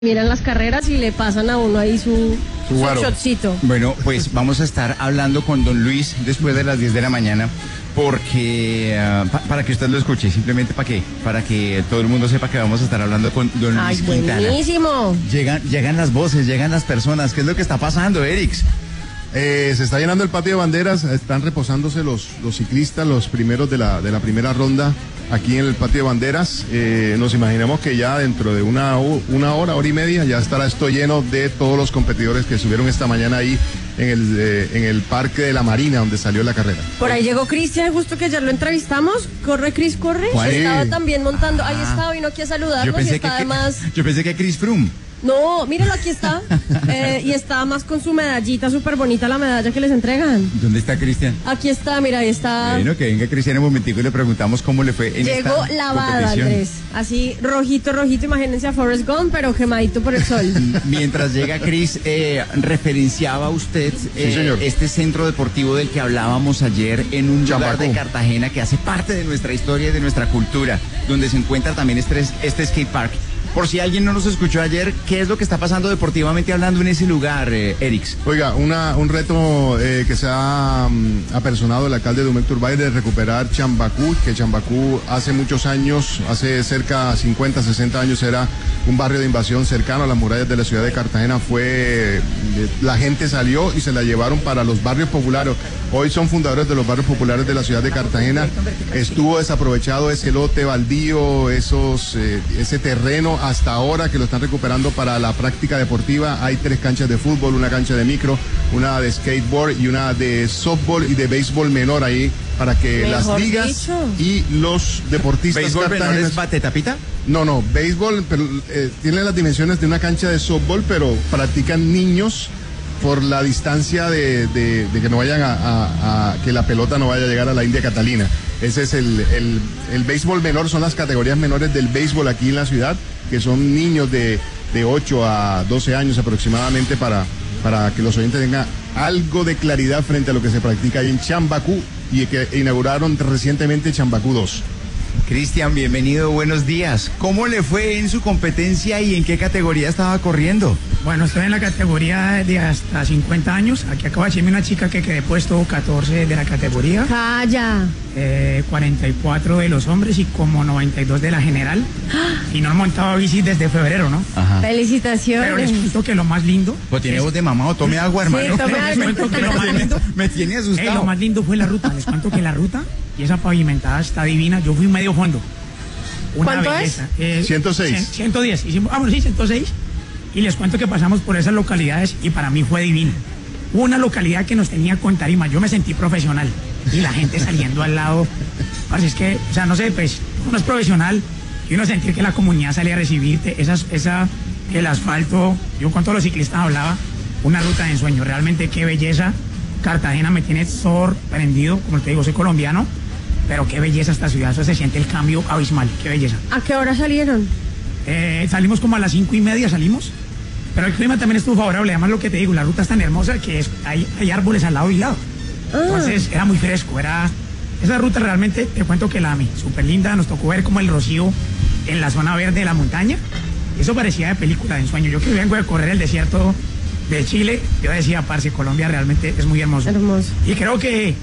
Miran las carreras y le pasan a uno ahí su shotcito. Bueno, pues vamos a estar hablando con don Luis después de las 10 de la mañana, porque para que usted lo escuche, simplemente para que todo el mundo sepa que vamos a estar hablando con don Luis Quintana. Buenísimo. Llegan las voces, llegan las personas. ¿Qué es lo que está pasando, Erix? Se está llenando el patio de banderas, están reposándose los ciclistas, los primeros de la primera ronda aquí en el patio de banderas. Nos imaginamos que ya dentro de una hora y media ya estará esto lleno de todos los competidores que subieron esta mañana ahí en el Parque de la Marina, donde salió la carrera. Por ahí llegó Cristian, justo que ayer lo entrevistamos. Corre, Cris, corre. Estaba también montando. Ahí estaba, vino aquí a saludarnos. Yo pensé que Chris Froome. No, míralo, aquí está. Y está más con su medallita, súper bonita la medalla que les entregan. ¿Dónde está Cristian? Aquí está, mira, ahí está. Bueno, que venga Cristian un momentico y le preguntamos cómo le fue en Llegó esta lavada, competición. Andrés. Así, rojito, imagínense a Forrest Gump, pero quemadito por el sol. Mientras llega Cris, referenciaba usted Sí, señor. este centro deportivo del que hablábamos ayer en un lugar Chambacú de Cartagena que hace parte de nuestra historia y de nuestra cultura, donde se encuentra también este skate park. Por si alguien no nos escuchó ayer, ¿qué es lo que está pasando deportivamente hablando en ese lugar, Erix? Oiga, un reto que se ha apersonado el alcalde Dumec Turbay de recuperar Chambacú, que Chambacú hace muchos años, hace cerca de 50, 60 años, era un barrio de invasión cercano a las murallas de la ciudad de Cartagena. La gente salió y se la llevaron para los barrios populares. Hoy son fundadores de los barrios populares de la ciudad de Cartagena. Estuvo desaprovechado ese lote baldío, ese terreno, hasta ahora que lo están recuperando para la práctica deportiva. Hay 3 canchas de fútbol, una cancha de micro, una de skateboard y una de softball y de béisbol menor ahí para que Mejor las ligas dicho. y los deportistas ¿Béisbol menor cartageneses... es bate tapita? No, béisbol, pero tiene las dimensiones de una cancha de softball, pero practican niños por la distancia de que no vayan que la pelota no vaya a llegar a la India Catalina. Ese es el béisbol menor, son las categorías menores del béisbol aquí en la ciudad, que son niños de 8 a 12 años aproximadamente, para que los oyentes tengan algo de claridad frente a lo que se practica ahí en Chambacú y que inauguraron recientemente Chambacú 2. Cristian, bienvenido, buenos días. ¿Cómo le fue en su competencia y en qué categoría estaba corriendo? Bueno, estoy en la categoría de hasta 50 años. Aquí acaba de decirme una chica que quedé puesto 14 de la categoría. Calla. 44 de los hombres y como 92 de la general. Y no he montado bici desde febrero, ¿no? Ajá. Felicitaciones. Pero les cuento que lo más lindo... Pues tiene voz de mamá, o tome agua, hermano. tome agua. Les cuento que lo más lindo... Me tiene asustado. Lo más lindo fue la ruta. Les cuento que la ruta y esa pavimentada está divina. Yo fui medio fondo. ¿Cuánto belleza. 106. 110. Hicimos, sí, 106. Y les cuento que pasamos por esas localidades y para mí fue divino. Hubo una localidad que nos tenía con tarima. Yo me sentí profesional. Y la gente saliendo al lado. Así es que, o sea, no sé, pues, uno es profesional y uno sentir que la comunidad salía a recibirte. El asfalto. Yo con todos los ciclistas hablaba. Una ruta de ensueño. Realmente qué belleza. Cartagena me tiene sorprendido. Como te digo, soy colombiano. Pero qué belleza esta ciudad, eso se siente el cambio abismal, qué belleza. ¿A qué hora salieron? Salimos como a las 5:30 salimos, pero el clima también estuvo favorable, además lo que te digo, la ruta es tan hermosa que hay árboles al lado y lado. Entonces era muy fresco, esa ruta realmente, te cuento que la amé, súper linda, nos tocó ver como el rocío en la zona verde de la montaña, eso parecía de película de ensueño. Yo que vengo de correr el desierto de Chile, yo decía, parce, Colombia realmente es muy hermoso. Hermoso. Y creo que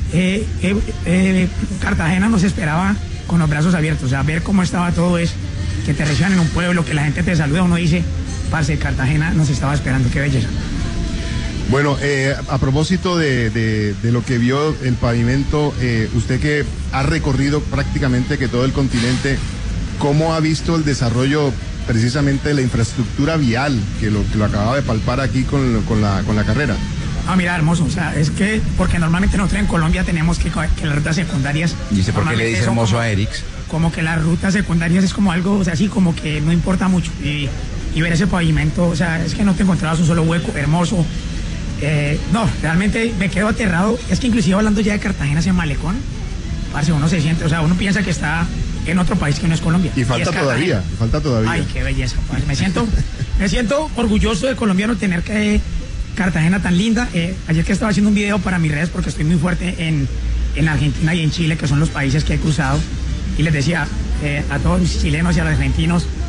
Cartagena nos esperaba con los brazos abiertos, o sea, ver cómo estaba todo es que te reciban en un pueblo, que la gente te saluda, uno dice, parce, Cartagena nos estaba esperando, qué belleza. Bueno, a propósito de lo que vio el pavimento, usted que ha recorrido prácticamente que todo el continente, ¿cómo ha visto el desarrollo precisamente de la infraestructura vial que lo acababa de palpar aquí con la carrera? Ah, mira, hermoso, o sea, es que, porque normalmente nosotros en Colombia tenemos que las rutas secundarias... Dice, ¿por qué le dice hermoso como, a Erix? Como que las rutas secundarias es como algo, o sea, así como que no importa mucho. Y ver ese pavimento, o sea, es que no te encontrabas un solo hueco, hermoso. No, realmente me quedo aterrado. Es que inclusive hablando ya de Cartagena, ese malecón, parce, uno se siente, o sea, uno piensa que está en otro país que no es Colombia. Y falta todavía. Ay, qué belleza, parce. Me siento orgulloso de colombiano tener que... Cartagena tan linda. Ayer que estaba haciendo un video para mis redes porque estoy muy fuerte en Argentina y en Chile, que son los países que he cruzado, y les decía a todos mis chilenos y a los argentinos,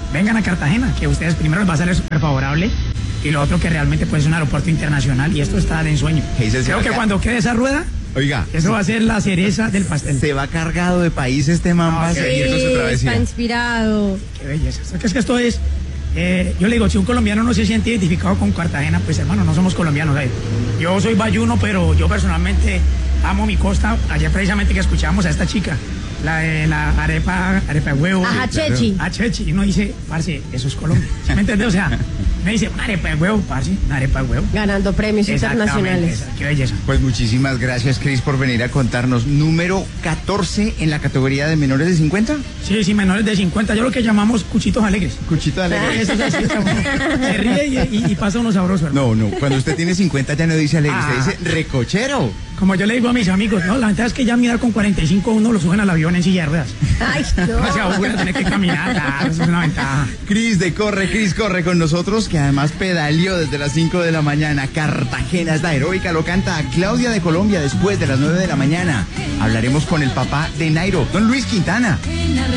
vengan a Cartagena, que a ustedes primero les va a salir súper favorable, y lo otro que realmente pues es un aeropuerto internacional, y esto está de ensueño. Creo que cuando quede esa rueda, oiga, eso va a ser la cereza del pastel. Se va cargado de país este man, va a seguir con su travesía. Está inspirado. Qué belleza. Es que esto es, yo le digo, si un colombiano no se siente identificado con Cartagena, pues hermano, no somos colombianos. Yo soy bayuno, pero yo personalmente amo mi costa. Ayer precisamente que escuchamos a esta chica, la arepa de huevo. Ajá, Chechi. A Chechi. Y uno dice, parce, eso es Colombia. ¿Sí me entiendes? O sea, me dice, una arepa de huevo, parce, una arepa de huevo. Ganando premios internacionales. Qué belleza. Pues muchísimas gracias, Cris, por venir a contarnos. Número 14 en la categoría de menores de 50. Sí, menores de 50. Yo lo que llamamos cuchitos alegres. Cuchito alegre. Eso es así, se ríe y pasa uno sabroso, hermano. No, cuando usted tiene 50 ya no dice alegre, usted dice recochero. Como yo le digo a mis amigos, no, la ventaja es que ya mirar con 45 uno lo suben al avión en silla de ruedas. Ay, no. No se aburre tener que caminar, claro, eso es una ventaja. Cris corre con nosotros, que además pedaleó desde las 5 de la mañana. Cartagena es la heroica, lo canta Claudia de Colombia después de las 9 de la mañana. Hablaremos con el papá de Nairo, don Luis Quintana.